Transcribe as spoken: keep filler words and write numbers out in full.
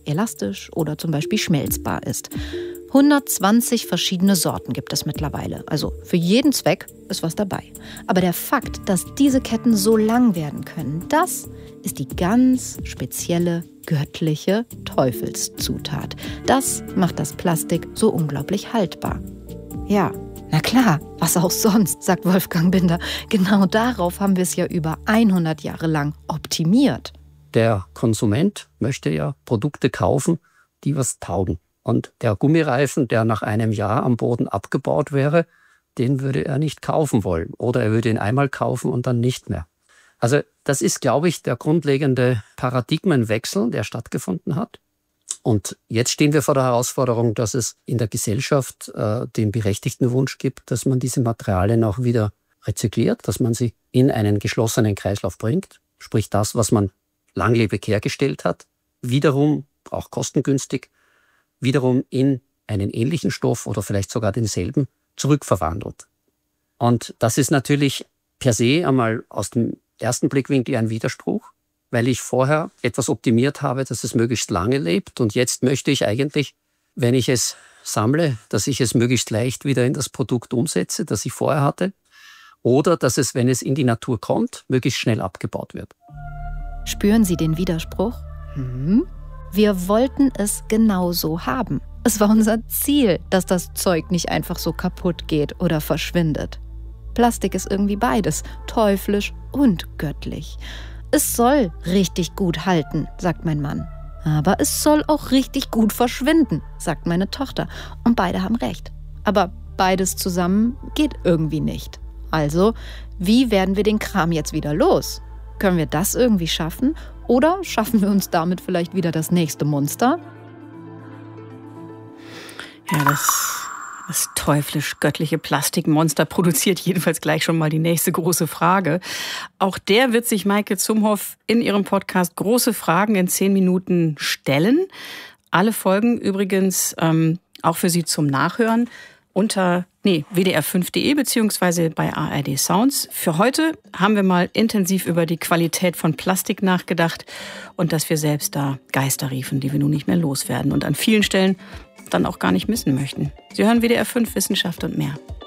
elastisch oder zum Beispiel schmelzbar ist. hundertzwanzig verschiedene Sorten gibt es mittlerweile. Also für jeden Zweck ist was dabei. Aber der Fakt, dass diese Ketten so lang werden können, das ist die ganz spezielle, göttliche Teufelszutat. Das macht das Plastik so unglaublich haltbar. Ja, na klar, was auch sonst, sagt Wolfgang Binder. Genau darauf haben wir es ja über hundert Jahre lang optimiert. Der Konsument möchte ja Produkte kaufen, die was taugen. Und der Gummireifen, der nach einem Jahr am Boden abgebaut wäre, den würde er nicht kaufen wollen. Oder er würde ihn einmal kaufen und dann nicht mehr. Also das ist, glaube ich, der grundlegende Paradigmenwechsel, der stattgefunden hat. Und jetzt stehen wir vor der Herausforderung, dass es in der Gesellschaft äh, den berechtigten Wunsch gibt, dass man diese Materialien auch wieder rezykliert, dass man sie in einen geschlossenen Kreislauf bringt. Sprich das, was man langlebig hergestellt hat, wiederum auch kostengünstig, wiederum in einen ähnlichen Stoff oder vielleicht sogar denselben zurückverwandelt. Und das ist natürlich per se einmal aus dem ersten Blickwinkel ein Widerspruch, weil ich vorher etwas optimiert habe, dass es möglichst lange lebt. Und jetzt möchte ich eigentlich, wenn ich es sammle, dass ich es möglichst leicht wieder in das Produkt umsetze, das ich vorher hatte. Oder dass es, wenn es in die Natur kommt, möglichst schnell abgebaut wird. Spüren Sie den Widerspruch? Hm? Wir wollten es genauso haben. Es war unser Ziel, dass das Zeug nicht einfach so kaputt geht oder verschwindet. Plastik ist irgendwie beides, teuflisch und göttlich. Es soll richtig gut halten, sagt mein Mann. Aber es soll auch richtig gut verschwinden, sagt meine Tochter. Und beide haben recht. Aber beides zusammen geht irgendwie nicht. Also, wie werden wir den Kram jetzt wieder los? Können wir das irgendwie schaffen? Oder schaffen wir uns damit vielleicht wieder das nächste Monster? Ja, das, das teuflisch-göttliche Plastikmonster produziert jedenfalls gleich schon mal die nächste große Frage. Auch der wird sich Maike Zumhoff in ihrem Podcast Große Fragen in zehn Minuten stellen. Alle Folgen übrigens ähm, auch für Sie zum Nachhören unter nee, w d r fünf punkt d e beziehungsweise bei A R D Sounds. Für heute haben wir mal intensiv über die Qualität von Plastik nachgedacht und dass wir selbst da Geister riefen, die wir nun nicht mehr loswerden und an vielen Stellen dann auch gar nicht missen möchten. Sie hören W D R fünf Wissenschaft und mehr.